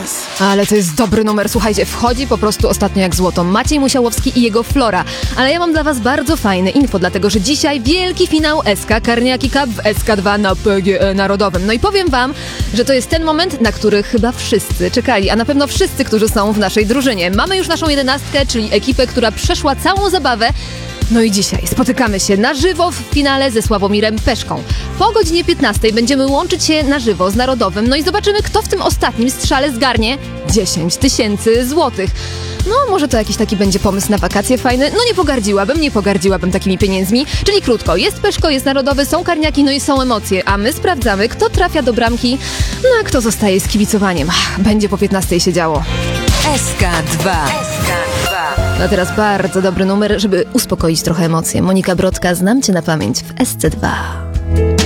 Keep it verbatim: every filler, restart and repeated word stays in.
Dance. Ale to jest dobry numer, słuchajcie, wchodzi po prostu ostatnio jak złoto. Maciej Musiałowski i jego Flora. Ale ja mam dla was bardzo fajne info, dlatego że dzisiaj wielki finał S K Karniaki Cup w S K dwa na P G E Narodowym. No i powiem wam, że to jest ten moment, na który chyba wszyscy czekali, a na pewno wszyscy, którzy są w naszej drużynie. Mamy już naszą jedenastkę, czyli ekipę, która przeszła całą zabawę. No i dzisiaj spotykamy się na żywo w finale ze Sławomirem Peszką. Po godzinie piętnastej będziemy łączyć się na żywo z Narodowym, no i zobaczymy, kto w tym ostatnim strzale zgarnie dziesięć tysięcy złotych. No, może to jakiś taki będzie pomysł na wakacje fajny. No nie pogardziłabym, nie pogardziłabym takimi pieniędzmi. Czyli krótko, jest Peszko, jest Narodowy, są karniaki, no i są emocje, a my sprawdzamy, kto trafia do bramki, no a kto zostaje z kibicowaniem. Ach, będzie po piętnastej się działo. S K dwa. No teraz bardzo dobry numer, żeby uspokoić trochę emocje. Monika Brodka, znam cię na pamięć w S C dwa.